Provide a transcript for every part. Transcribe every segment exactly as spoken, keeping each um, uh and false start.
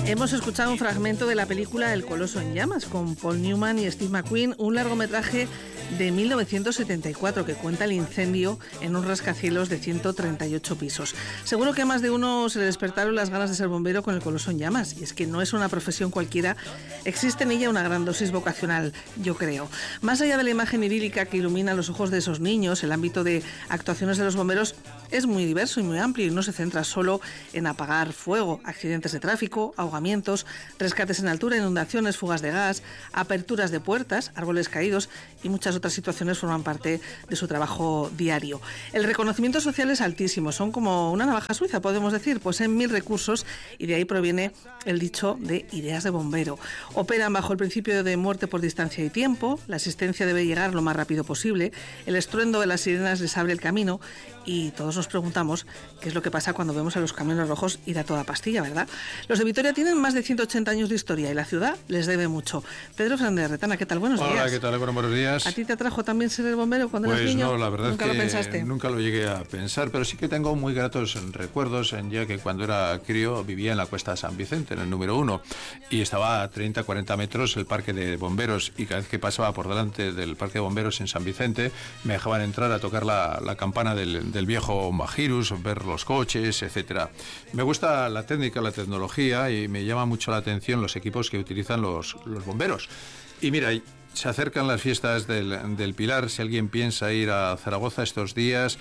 Hemos escuchado un fragmento de la película El Coloso en Llamas con Paul Newman y Steve McQueen, un largometraje de mil novecientos setenta y cuatro que cuenta el incendio en un rascacielos de ciento treinta y ocho pisos. Seguro que a más de uno se le despertaron las ganas de ser bombero con El Coloso en Llamas, y es que no es una profesión cualquiera, existe en ella una gran dosis vocacional, yo creo. Más allá de la imagen idílica que ilumina los ojos de esos niños, el ámbito de actuaciones de los bomberos es muy diverso y muy amplio y no se centra solo en apagar fuego, accidentes de tráfico, ahogamientos, rescates en altura, inundaciones, fugas de gas, aperturas de puertas, árboles caídos y muchas otras situaciones forman parte de su trabajo diario. El reconocimiento social es altísimo, son como una navaja suiza, podemos decir, poseen mil recursos y de ahí proviene el dicho de ideas de bombero. Operan bajo el principio de muerte por distancia y tiempo, la asistencia debe llegar lo más rápido posible, el estruendo de las sirenas les abre el camino y todos nos preguntamos qué es lo que pasa cuando vemos a los camiones rojos ir a toda pastilla, ¿verdad? Los de Vitoria tienen más de ciento ochenta años de historia y la ciudad les debe mucho. Pedro Fernández Retana, ¿qué tal? Buenos Hola, días. Hola, ¿qué tal? Bueno, buenos días. ¿A ti te atrajo también ser el bombero cuando pues eras niño? Pues no, la verdad ¿Nunca es lo que pensaste? Nunca lo llegué a pensar, pero sí que tengo muy gratos recuerdos, en ya que cuando era crío vivía en la Cuesta de San Vicente, en el número uno, y estaba a treinta, cuarenta metros el parque de bomberos, y cada vez que pasaba por delante del parque de bomberos en San Vicente, me dejaban entrar a tocar la, la campana del, del viejo Magirus, ver los coches, etcétera. Me gusta la técnica, la tecnología, y me llama mucho la atención los equipos que utilizan los, los bomberos. Y mira, se acercan las fiestas del, del Pilar. Si alguien piensa ir a Zaragoza estos días,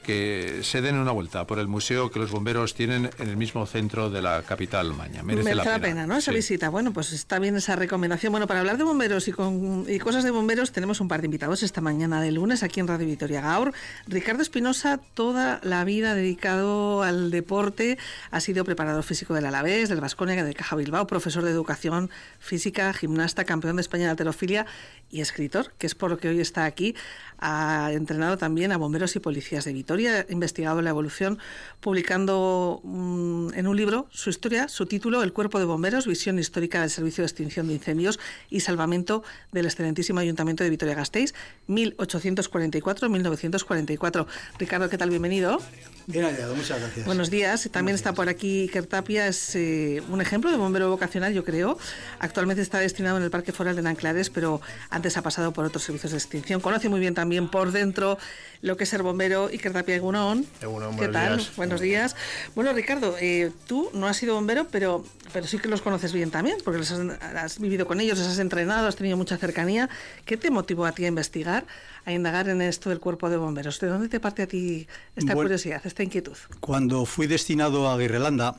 que se den una vuelta por el museo que los bomberos tienen en el mismo centro de la capital maña. Merece, Merece la pena, la pena, ¿no? Esa sí. visita. Bueno, pues está bien esa recomendación. Bueno, para hablar de bomberos y, con, y cosas de bomberos tenemos un par de invitados esta mañana de lunes aquí en Radio Vitoria Gaur. Ricardo Espinosa, toda la vida dedicado al deporte, ha sido preparador físico del Alavés, del Baskonia, del Caja Bilbao, profesor de educación física, gimnasta, campeón de España de halterofilia y escritor, que es por lo que hoy está aquí. Ha entrenado también a bomberos y policías de Vitoria, ha investigado la evolución, publicando um, en un libro su historia, su título, El cuerpo de bomberos, visión histórica del servicio de extinción de incendios y salvamento del excelentísimo Ayuntamiento de Vitoria-Gasteiz, mil ochocientos cuarenta y cuatro a mil novecientos cuarenta y cuatro. Ricardo, ¿qué tal? Bienvenido. Bien hallado, muchas gracias. Buenos días. También está por aquí Iker Tapia, es eh, un ejemplo de bombero vocacional, yo creo. Actualmente está destinado en el Parque Foral de Nanclares, pero antes ha pasado por otros servicios de extinción. Conoce muy bien también por dentro lo que es ser bombero. Iker Tapia, Egunon. Egunon, ¿Qué tal? días. Buenos días. Bueno, Ricardo, eh, tú no has sido bombero, pero, pero sí que los conoces bien también, porque los has, has vivido con ellos, les has entrenado, has tenido mucha cercanía. ¿Qué te motivó a ti a investigar, a indagar en esto del cuerpo de bomberos? ¿De dónde te parte a ti esta bueno, curiosidad, esta inquietud? Cuando fui destinado a Aguirrelanda,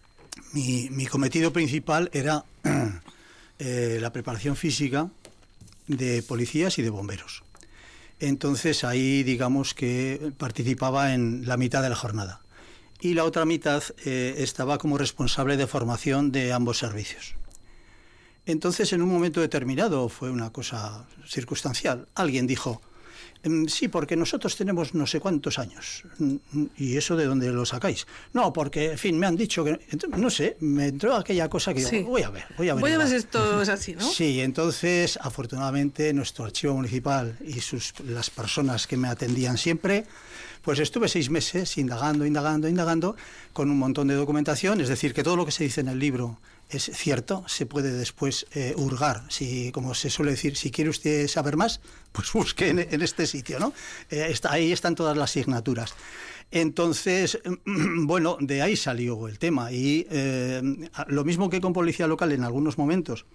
mi, mi cometido principal era eh, la preparación física de policías y de bomberos. Entonces ahí digamos que participaba en la mitad de la jornada. Y la otra mitad eh, estaba como responsable de formación de ambos servicios. Entonces en un momento determinado, fue una cosa circunstancial, alguien dijo: sí, porque nosotros tenemos no sé cuántos años. ¿Y eso de dónde lo sacáis? No, porque, en fin, me han dicho que... No sé, me entró aquella cosa que sí. digo, voy a ver, voy a ver. Voy a ver si esto es así, ¿no? Sí, entonces, afortunadamente, nuestro archivo municipal y sus, las personas que me atendían siempre, pues estuve seis meses indagando, indagando, indagando, con un montón de documentación, es decir, que todo lo que se dice en el libro es cierto, se puede después eh, hurgar, si, como se suele decir, si quiere usted saber más, pues busque en, en este sitio, ¿no? Eh, está, ahí están todas las asignaturas. Entonces, bueno, de ahí salió el tema, y eh, lo mismo que con policía local en algunos momentos,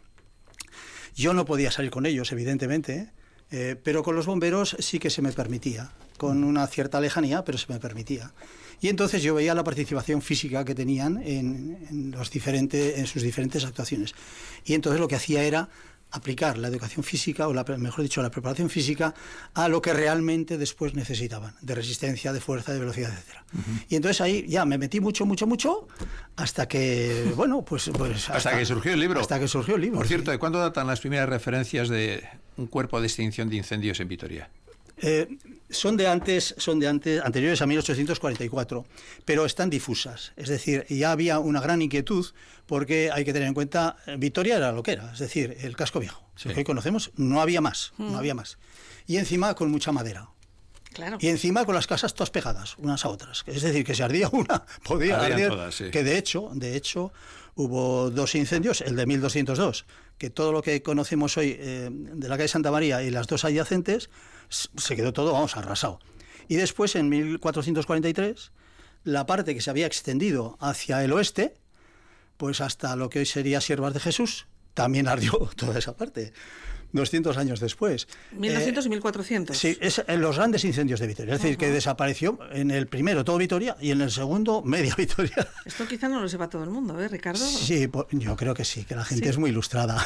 yo no podía salir con ellos, evidentemente, ¿eh? Eh, pero con los bomberos sí que se me permitía, con una cierta lejanía, pero se me permitía. Y entonces yo veía la participación física que tenían en, en, los diferentes, en sus diferentes actuaciones. Y entonces lo que hacía era aplicar la educación física, o la, mejor dicho, la preparación física, a lo que realmente después necesitaban, de resistencia, de fuerza, de velocidad, etcétera. Uh-huh. Y entonces ahí ya me metí mucho, mucho, mucho, hasta que, bueno, pues... pues hasta, hasta que surgió el libro. Hasta que surgió el libro. Por cierto, sí. ¿de cuándo datan las primeras referencias de un cuerpo de extinción de incendios en Vitoria? Eh, son de antes, son de antes, anteriores a mil ochocientos cuarenta y cuatro, pero están difusas. Es decir, ya había una gran inquietud, porque hay que tener en cuenta, Vitoria era lo que era, es decir, el casco viejo. Sí. Lo que hoy conocemos, no había más, mm. no había más. Y encima con mucha madera. Claro. Y encima con las casas todas pegadas, unas a otras. Es decir, que si ardía una, podía Ardían arder. todas, sí. Que de hecho, de hecho, hubo dos incendios, el de mil doscientos dos, que todo lo que conocemos hoy eh, de la calle Santa María y las dos adyacentes, se quedó todo, vamos, arrasado. Y después, en mil cuatrocientos cuarenta y tres, la parte que se había extendido hacia el oeste, pues hasta lo que hoy sería Siervas de Jesús, también ardió toda esa parte. doscientos años después. ¿mil doscientos eh, y mil cuatrocientos? Sí, es en los grandes incendios de Vitoria. Es decir, uh-huh. que desapareció en el primero todo Vitoria y en el segundo media Vitoria. Esto quizá no lo sepa todo el mundo, ¿eh, Ricardo? Sí, pues, yo creo que sí, que la gente ¿Sí? es muy ilustrada.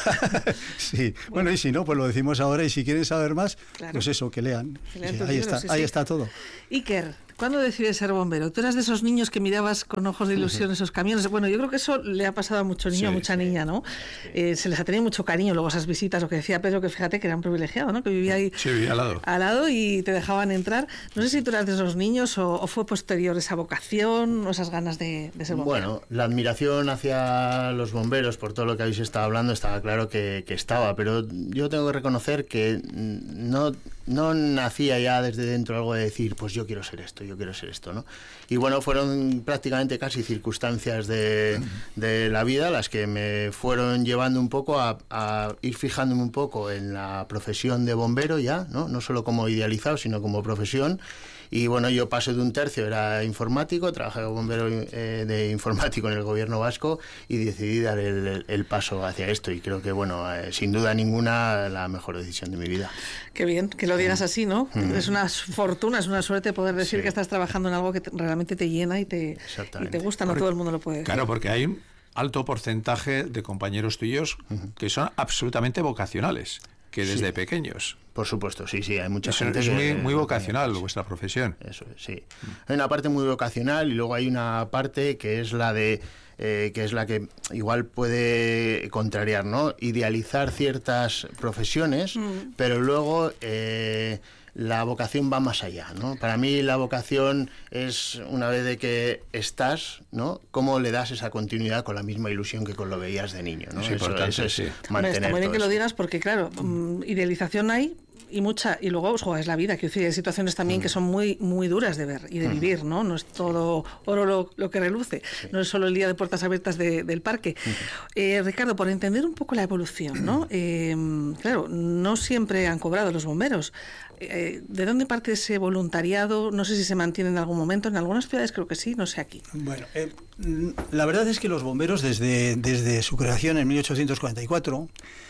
sí. Bueno. bueno, y si no, pues lo decimos ahora, y si quieren saber más, claro. pues eso, que lean. Que lean sí, ahí libros, está, sí, ahí sí. está todo. Iker, ¿cuándo decides ser bombero? ¿Tú eras de esos niños que mirabas con ojos de ilusión esos camiones? Bueno, yo creo que eso le ha pasado a mucho niño, sí, a mucha sí, niña, ¿no? Sí. Eh, se les ha tenido mucho cariño luego esas visitas, lo que decía Pedro, que fíjate que era un privilegiado, ¿no? Que vivía ahí sí, vivía al lado. al lado y te dejaban entrar. No sé si tú eras de esos niños o, o fue posterior esa vocación o esas ganas de, de ser bombero. Bueno, la admiración hacia los bomberos por todo lo que habéis estado hablando estaba claro que, que estaba, pero yo tengo que reconocer que no, no nacía ya desde dentro algo de decir, pues yo quiero ser esto, yo quiero ser esto, ¿no? Y bueno, fueron prácticamente casi circunstancias de, de la vida las que me fueron llevando un poco a, a ir fijándome un poco en la profesión de bombero ya, ¿no? No solo como idealizado, sino como profesión. Y bueno, yo pasé de un tercio, era informático, trabajé como bombero eh, de informático en el gobierno vasco y decidí dar el, el, el paso hacia esto. Y creo que, bueno, eh, sin duda ninguna, la mejor decisión de mi vida. Qué bien, que lo digas así, ¿no? Mm. Es una fortuna, es una suerte poder decir sí. que estás trabajando en algo que te, realmente te llena y te, y te gusta, no porque, todo el mundo lo puede decir. Claro, porque hay un alto porcentaje de compañeros tuyos uh-huh. que son absolutamente vocacionales, que desde sí. pequeños... Por supuesto, sí, sí, hay mucha Eso gente es que... muy, muy vocacional sí, vuestra profesión. Eso es, sí. Hay una parte muy vocacional y luego hay una parte que es la de... Eh, que es la que igual puede contrariar, ¿no? Idealizar ciertas profesiones, mm. pero luego... Eh, la vocación va más allá, ¿no? Para mí la vocación es, una vez de que estás, ¿no? Cómo le das esa continuidad con la misma ilusión que con lo veías de niño, ¿no? Es eso, importante, eso es sí. mantener Está muy bien que eso. lo digas porque, claro, mm, idealización hay y mucha, y luego joder, es la vida, que hay situaciones también mm. que son muy muy duras de ver y de mm. vivir, ¿no? No es todo oro lo, lo que reluce, sí. no es solo el día de puertas abiertas de, del parque. Mm. Eh, Ricardo, por entender un poco la evolución, ¿no? Eh, claro, no siempre han cobrado los bomberos. Eh, ¿De dónde parte ese voluntariado? No sé si se mantiene en algún momento, en algunas ciudades creo que sí, no sé aquí. Bueno, eh, la verdad es que los bomberos desde, desde su creación en mil ochocientos cuarenta y cuatro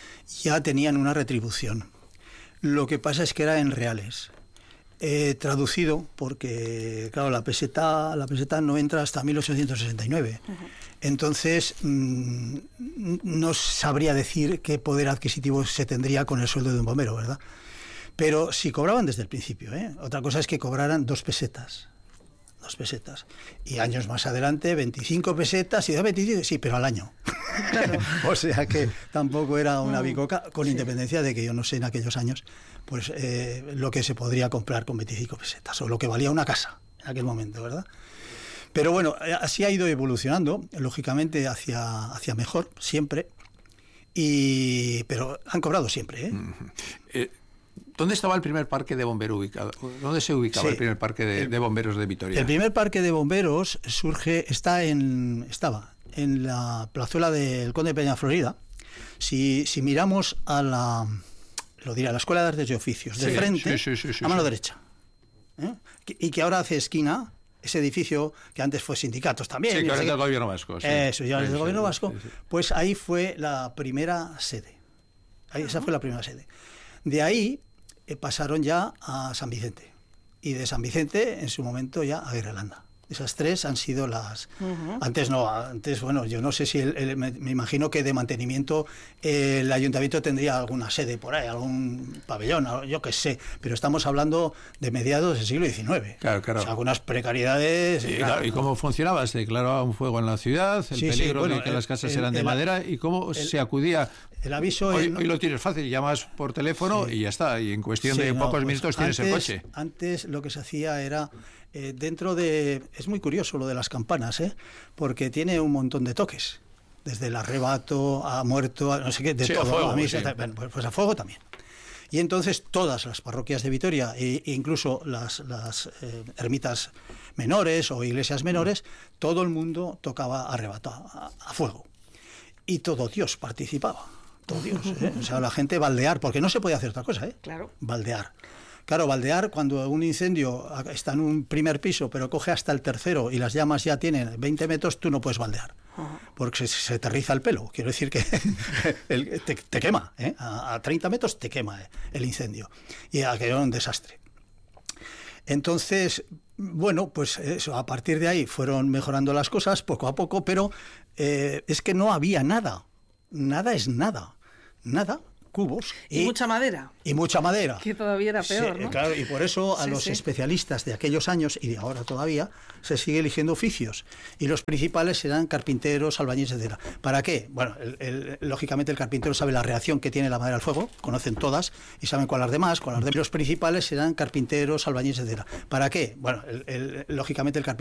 ya tenían una retribución. Lo que pasa es que era en reales. Eh, traducido porque, claro, la peseta, la peseta no entra hasta mil ochocientos sesenta y nueve. Uh-huh. Entonces, mmm, no sabría decir qué poder adquisitivo se tendría con el sueldo de un bombero, ¿verdad? Pero sí cobraban desde el principio, ¿eh? Otra cosa es que cobraran dos pesetas. Dos pesetas. Y años más adelante, veinticinco pesetas y da veinticinco, sí, pero al año. Claro. O sea que tampoco era una bicoca, con sí. independencia de que yo no sé en aquellos años pues eh, lo que se podría comprar con veinticinco pesetas, o lo que valía una casa en aquel momento, ¿verdad? Pero bueno, así ha ido evolucionando, lógicamente hacia, hacia mejor, siempre. Y pero han cobrado siempre, ¿eh? Uh-huh. eh ¿Dónde estaba el primer parque de bomberos ubicado? ¿Dónde se ubicaba sí. el primer parque de, de bomberos de Vitoria? El primer parque de bomberos surge, está en, estaba en la plazuela del Conde de Peña Florida. Si, si miramos a la, lo diré, a la Escuela de Artes y Oficios, de sí, frente, sí, sí, sí, sí, a mano sí. derecha, ¿eh? y que ahora hace esquina, ese edificio que antes fue sindicatos también. Sí, que ahora es del gobierno vasco. Sí. Eso, ya es sí, del gobierno sí, vasco. Sí, sí. Pues ahí fue la primera sede. Ahí, esa fue la primera sede. De ahí eh, pasaron ya a San Vicente. Y de San Vicente, en su momento, ya a Guerrelanda. Esas tres han sido las... Uh-huh. Antes no, antes, bueno, yo no sé si... El, el, me, me imagino que de mantenimiento eh, el ayuntamiento tendría alguna sede por ahí, algún pabellón, yo qué sé. Pero estamos hablando de mediados del siglo diecinueve. Claro, claro. O sea, algunas precariedades... Y, claro, ¿y cómo ¿no? funcionaba? ¿Se declaraba un fuego en la ciudad? ¿El sí, peligro sí, bueno, de que el, las casas el, eran de el, madera? ¿Y cómo el, se acudía? El aviso... Hoy, el, hoy lo tienes fácil, llamas por teléfono sí. y ya está. Y en cuestión sí, de pocos no, minutos pues tienes antes, el coche. Antes lo que se hacía era... Eh, dentro de... Es muy curioso lo de las campanas, ¿eh? Porque tiene un montón de toques. Desde el arrebato a muerto, a no sé qué, de sí, todo. A fuego, ¿no? A mí, sí. Bueno, pues a fuego también. Y entonces todas las parroquias de Vitoria, e incluso las, las eh, ermitas menores o iglesias menores, todo el mundo tocaba arrebato, a, a fuego. Y todo Dios participaba, todo Dios. ¿eh? O sea, la gente baldear, porque no se podía hacer otra cosa, ¿eh? Claro. Baldear. Claro, baldear cuando un incendio está en un primer piso, pero coge hasta el tercero y las llamas ya tienen veinte metros, tú no puedes baldear. Porque se, se te riza el pelo. Quiero decir que el, te, te quema, ¿eh? a, a treinta metros te quema eh, el incendio. Y aquello era un desastre. Entonces, bueno, pues eso, a partir de ahí fueron mejorando las cosas poco a poco, pero eh, es que no había nada. Nada es nada. Nada. Cubos. Y, y mucha madera. Y mucha madera. Que todavía era peor, sí, ¿no? Claro, y por eso a sí, los sí. especialistas de aquellos años y de ahora todavía se sigue eligiendo oficios. Y los principales serán carpinteros, albañiles, etcétera. ¿Para qué? Bueno, el, el, lógicamente el carpintero sabe la reacción que tiene la madera al fuego, conocen todas y saben cuál las demás, cuál las demás. Los principales serán carpinteros, albañiles, etcétera. ¿Para qué? Bueno, el, el, lógicamente el carpintero